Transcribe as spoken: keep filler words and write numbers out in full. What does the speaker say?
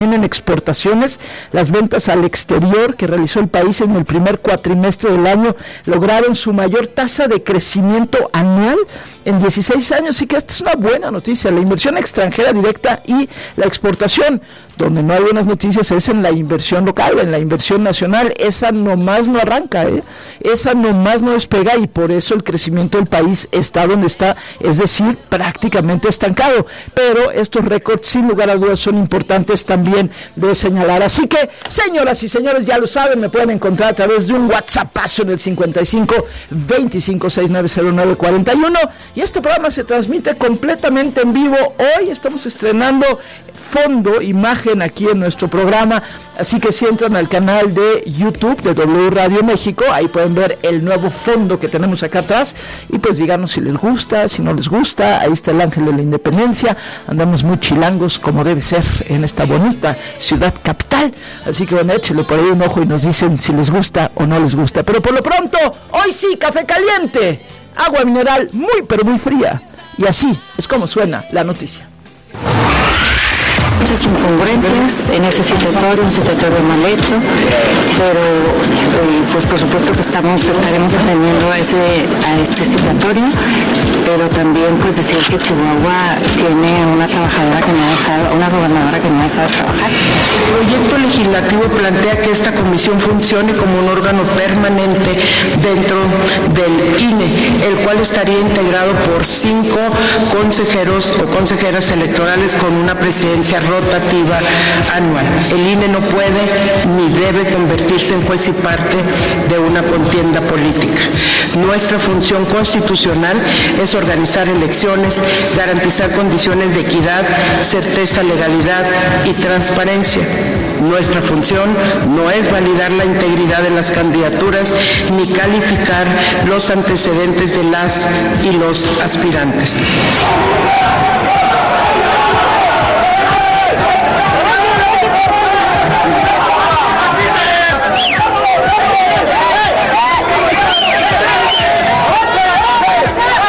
En exportaciones, las ventas al exterior que realizó el país en el primer cuatrimestre del año lograron su mayor tasa de crecimiento anual en dieciséis años, y que esta es una buena noticia. La inversión extranjera directa y la exportación, donde no hay buenas noticias, es en la inversión local, en la inversión nacional. Esa nomás no arranca, ¿eh? esa nomás no despega, y por eso el crecimiento del país está donde está, es decir, prácticamente estancado. Pero estos récords, sin lugar a dudas, son importantes también de señalar. Así que, señoras y señores, ya lo saben, me pueden encontrar a través de un WhatsAppazo en el cincuenta y cinco, veinticinco, sesenta y nueve, cero nueve, cuarenta y uno, y este programa se transmite completamente en vivo. Hoy estamos estrenando fondo, imagen aquí en nuestro programa, así que si entran al canal de YouTube de W Radio México, ahí pueden ver el nuevo fondo que tenemos acá atrás, y pues díganos si les gusta, si no les gusta. Ahí está el Ángel de la Independencia, andamos muy chilangos como debe ser en esta bonita ciudad capital, así que bueno, échale por ahí un ojo y nos dicen si les gusta o no les gusta. Pero por lo pronto, hoy sí, café caliente, agua mineral muy pero muy fría, y así es como suena la noticia. Muchas incongruencias en ese citatorio, un citatorio mal hecho, pero eh, pues por supuesto que estamos estaremos atendiendo a ese a este citatorio, pero también pues decir que Chihuahua tiene una trabajadora que no ha dejado, una gobernadora que no ha dejado de trabajar. El proyecto legislativo plantea que esta comisión funcione como un órgano permanente dentro del I N E, el cual estaría integrado por cinco consejeros o consejeras electorales con una presidencia rotativa anual. El I N E no puede ni debe convertirse en juez y parte de una contienda política. Nuestra función constitucional es organizar elecciones, garantizar condiciones de equidad, certeza, legalidad y transparencia. Nuestra función no es validar la integridad de las candidaturas ni calificar los antecedentes de las y los aspirantes.